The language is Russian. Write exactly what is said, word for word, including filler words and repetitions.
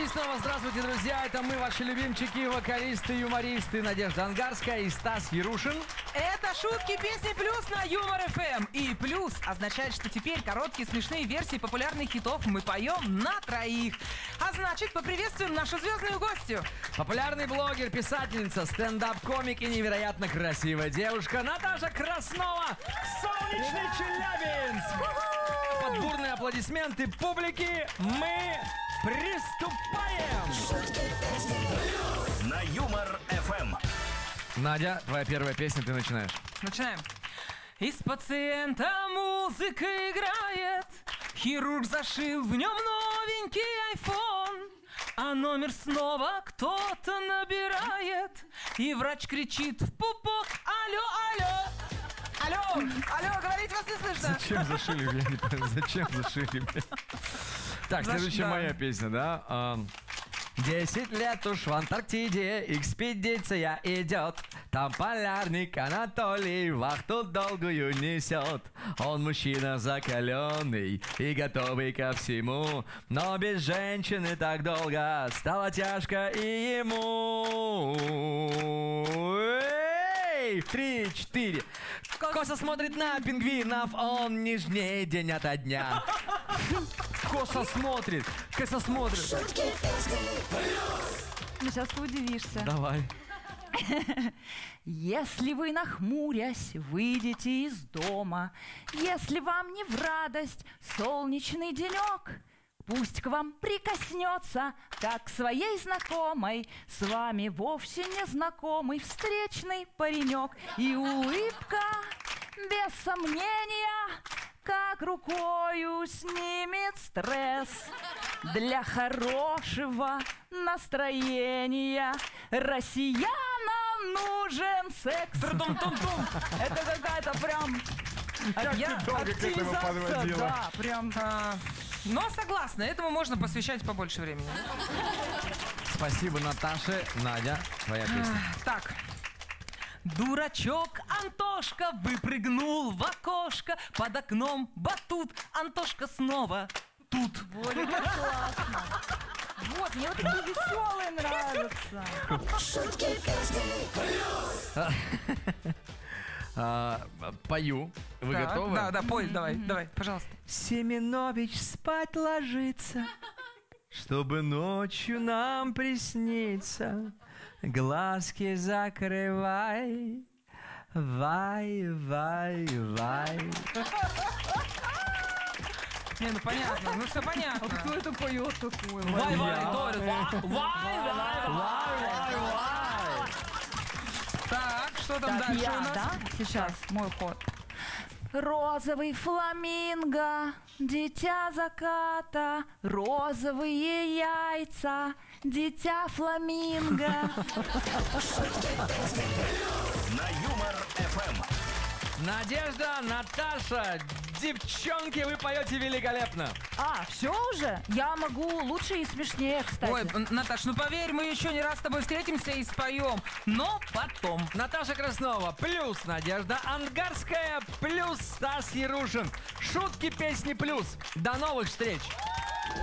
снова здравствуйте, друзья. Это мы, ваши любимчики, вокалисты, юмористы Надежда Ангарская и Стас Ярушин. Это шутки, песни плюс на Юмор эф эм. И плюс означает, что теперь короткие смешные версии популярных хитов мы поем на троих. А значит, поприветствуем нашу звездную гостью. Популярный блогер, писательница, стендап-комик и невероятно красивая девушка Наташа Краснова. Солнечный Челябинск. Под бурные аплодисменты публики мы приступаем. На Юмор эф эм. Надя, твоя первая песня, ты начинаешь. Начинаем. Из пациента музыка играет, хирург зашил в нем новенький айфон, а номер снова кто-то набирает, и врач кричит в пупок: алло, алло. Алло, алло, говорите, вас не слышно. Зачем зашили? Я не понимаю, зачем зашили? Так, Заш- следующая да. моя песня, да? А, Десять лет уж в Антарктиде экспедиция идет. Там полярник Анатолий вахту долгую несет. Он мужчина закаленный и готовый ко всему, но без женщины так долго стало тяжко и ему. Эй! Три, четыре. Косо смотрит на пингвинов, он нежнее день ото дня. Косо смотрит, косо смотрит. Ну, сейчас ты удивишься. Давай. Если вы, нахмурясь, выйдете из дома, если вам не в радость солнечный денек, пусть к вам прикоснется, как к своей знакомой, с вами вовсе не знакомый встречный паренек. И улыбка, без сомнения, как рукою снимет стресс. Для хорошего настроения россиянам нужен секс. Тру-тум-тум-тум. Это какая-то прям Как я- ты долго к этому активизация, подводила. да, прям. А, но согласна, этому можно посвящать побольше времени. Спасибо, Наташе. Надя, твоя песня. Так. Дурачок Антошка выпрыгнул в окошко, под окном батут, Антошка снова тут. Боже, как классно. Вот, мне вот такие веселые нравятся. А, пою. Вы Так, готовы? Да, да, пой, давай, давай, пожалуйста. Семенович спать ложится, чтобы ночью нам присниться. Глазки закрывай, вай, вай, вай. Не, ну понятно, ну все понятно. Кто это поет такое? Вай, вай, Я. Торис, вай, вай, вай, вай, вай. Так, что там Так, дальше я, у нас? да? Сейчас, мой ход. Розовый фламинго, дитя заката, розовые яйца, дитя фламинго. На Юмор эф эм. Надежда, Наташа, девчонки, вы поете великолепно. А, все уже? Я могу лучше и смешнее, кстати. Ой, Наташ, ну поверь, мы еще не раз с тобой встретимся и споем, но потом. Наташа Краснова плюс Надежда Ангарская плюс Стас Ярушин. Шутки, песни плюс. До новых встреч!